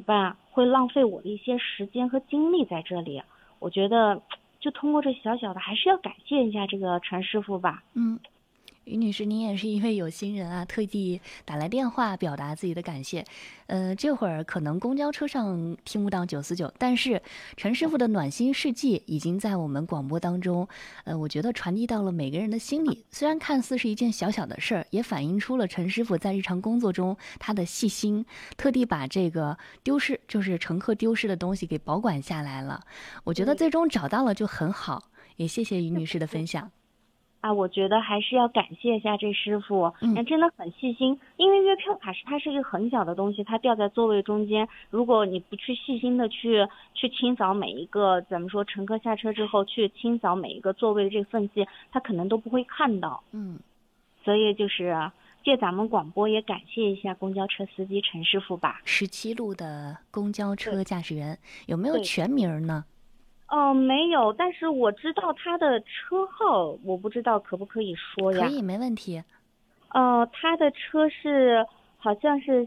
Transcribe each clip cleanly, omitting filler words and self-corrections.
吧，会浪费我的一些时间和精力在这里。我觉得就通过这小小的，还是要感谢一下这个陈师傅吧。 于女士，您也是一位有心人啊，特地打来电话表达自己的感谢。这会儿可能公交车上听不到949，但是陈师傅的暖心事迹已经在我们广播当中，我觉得传递到了每个人的心里。虽然看似是一件小小的事儿，也反映出了陈师傅在日常工作中他的细心，特地把这个就是乘客丢失的东西给保管下来了。我觉得最终找到了就很好，也谢谢于女士的分享。 我觉得还是要感谢一下这师傅，真的很细心。因为月票卡它是一个很小的东西，它掉在座位中间，如果你不去细心的去清扫每一个，怎么说，乘客下车之后去清扫每一个座位的这个缝隙，他可能都不会看到。所以就是借咱们广播也感谢一下公交车司机陈师傅吧。 17路的公交车驾驶员，有没有全名呢？ 没有，但是我知道他的车号，我不知道可不可以说呀？ 可以，没问题。 他的车是好像是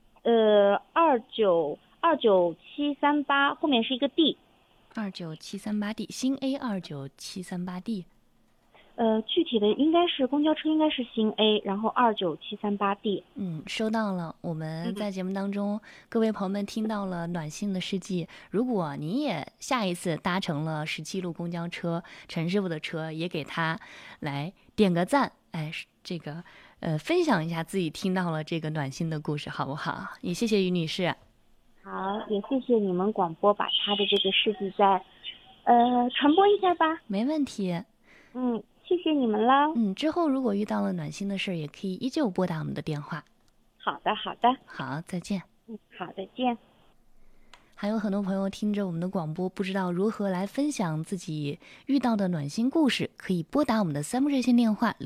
29738，后面是一个 D。29738D， 新 A29738D。 具体的应该是公交车，应该是新 A， 然后29738D。 收到了。我们在节目当中，各位朋友们听到了暖心的事迹。如果你也下一次搭乘了17路公交车，陈师傅的车，也给他来点个赞，分享一下自己听到了这个暖心的故事，好不好？也谢谢于女士。 好，也谢谢你们广播把他的这个事迹再传播一下吧。 没问题。 谢谢你们啦。 之后如果遇到了暖心的事儿，也可以依旧拨打我们的电话。 好的，好的。 好，再见。 好，再见。 还有很多朋友听着我们的广播，不知道如何来分享自己遇到的暖心故事，可以拨打我们的3部热线电话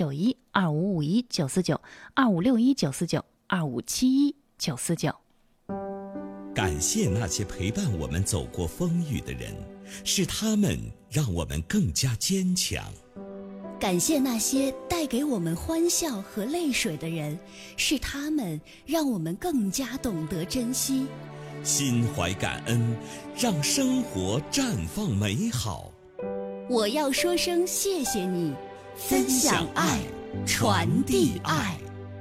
09912551-949、2561-949、2571-949。 感谢那些陪伴我们走过风雨的人，是他们让我们更加坚强。 感谢那些带给我们欢笑和泪水的人，是他们让我们更加懂得珍惜。 心怀感恩，让生活绽放美好。 我要说声谢谢你，分享爱，传递爱。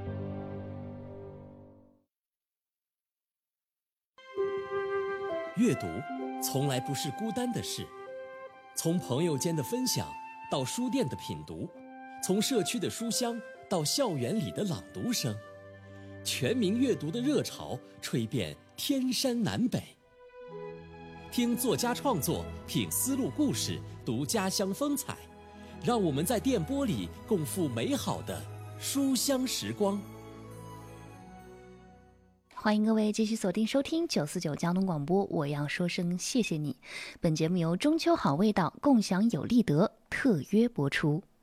阅读从来不是孤单的事，从朋友间的分享到书店的品读，从社区的书香到校园里的朗读声，全民阅读的热潮吹遍天山南北。听作家创作，品丝路故事，读家乡风采，让我们在电波里共赴美好的书香时光。 欢迎各位继续锁定收听949交通广播，我要说声谢谢你。本节目由中秋好味道共享有利德特约播出。